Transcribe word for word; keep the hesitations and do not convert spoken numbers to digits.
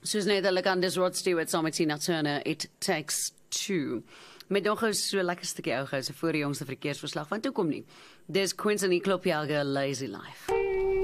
Soos net hulle kan dis Rod Stewart saam met Tina Turner, It Takes Two. Met nog eens so lekker stukkie ou gou se voor die jongste verkeersverslag van toe kom nie. Dis Quincy Klopjager, Lazy Life.